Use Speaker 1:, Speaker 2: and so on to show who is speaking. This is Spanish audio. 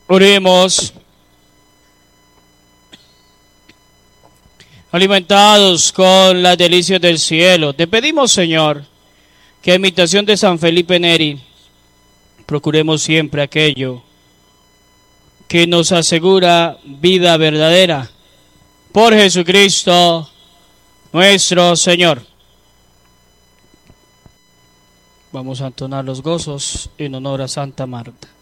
Speaker 1: Oremos. Alimentados con las delicias del cielo, te pedimos, Señor, que a imitación de San Felipe Neri, procuremos siempre aquello que nos asegura vida verdadera. Por Jesucristo, nuestro Señor. Vamos a entonar los gozos en honor a Santa Marta.